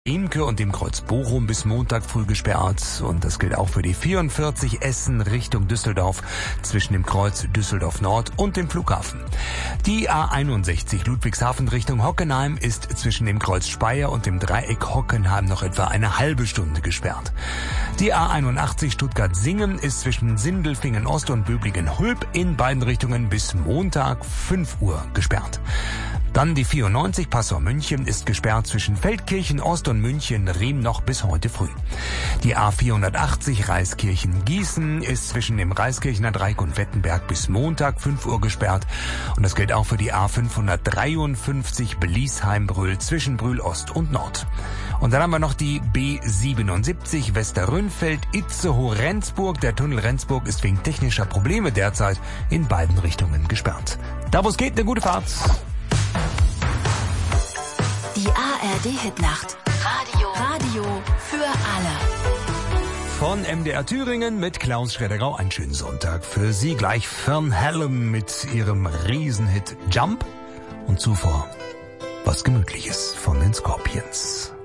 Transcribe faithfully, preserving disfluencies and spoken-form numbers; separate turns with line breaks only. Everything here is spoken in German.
Imke und dem Kreuz Bochum bis Montag früh gesperrt. Und das gilt auch für die vierundvierzig Essen Richtung Düsseldorf zwischen dem Kreuz Düsseldorf Nord und dem Flughafen. Die A einundsechzig Ludwigshafen Richtung Hockenheim ist zwischen dem Kreuz Speyer und dem Dreieck Hockenheim noch etwa eine halbe Stunde gesperrt. Die A einundachtzig Stuttgart-Singen ist zwischen Sindelfingen Ost und Böblingen-Hulb in beiden Richtungen bis Montag fünf Uhr gesperrt. Dann die vierundneunzig Passau-München ist gesperrt zwischen Feldkirchen Ost und München-Riem noch bis heute früh. Die A vierhundertachtzig Reiskirchen-Gießen ist zwischen dem Reiskirchener Dreieck und Wettenberg bis Montag fünf Uhr gesperrt. Und das gilt auch für die A fünfhundertdreiundfünfzig Beliesheim-Brühl zwischen Brühl Ost und Nord. Und dann haben wir noch die B siebenundsiebzig Westerrönfeld-Itzehoe-Rendsburg. Der Tunnel Rendsburg ist wegen technischer Probleme derzeit in beiden Richtungen gesperrt. Da wo es geht, eine gute Fahrt.
Die A R D-Hitnacht. Radio. Radio für alle.
Von M D R Thüringen mit Klaus Schredderau. Einen schönen Sonntag für Sie. Gleich Fern Hallam mit ihrem Riesenhit Jump. Und zuvor was Gemütliches von den Scorpions.